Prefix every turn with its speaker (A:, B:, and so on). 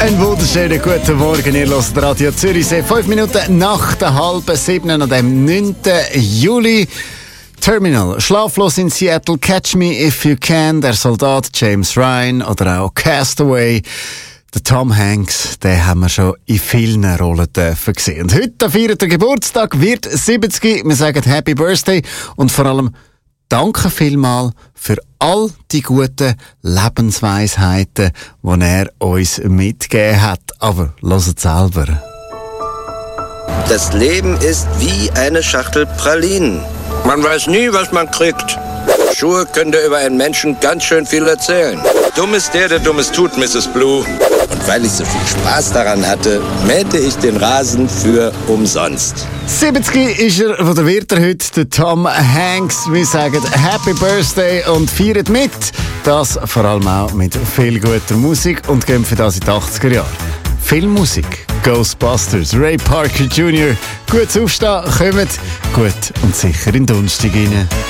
A: Einen wunderschönen guten Morgen, ihr hört Radio Zürichsee. 5 Minuten nach der 6:30 an dem 9. Juli. Terminal, Schlaflos in Seattle, Catch Me If You Can, Der Soldat, James Ryan oder auch Castaway. Der Tom Hanks, den haben wir schon in vielen Rollen gesehen. Und heute feiert der Geburtstag, wird 70. Wir sagen Happy Birthday und vor allem danke vielmals für all die guten Lebensweisheiten, die er uns mitgegeben hat. Aber hört selber.
B: Das Leben ist wie eine Schachtel Pralinen. Man weiß nie, was man kriegt. Schuhe können dir über einen Menschen ganz schön viel erzählen. Dumm ist der Dummes tut, Mrs. Blue. Und weil ich so viel Spaß daran hatte, mähte ich den Rasen für umsonst.
A: 70 ist er, wo der wird er heute, der Tom Hanks. Wir sagen Happy Birthday und feiern mit. Das vor allem auch mit viel guter Musik und gehen für das in die 80er Jahre. Viel Musik. Ghostbusters, Ray Parker Jr. Gutes Aufstehen, kommt gut und sicher in den Donnerstag rein.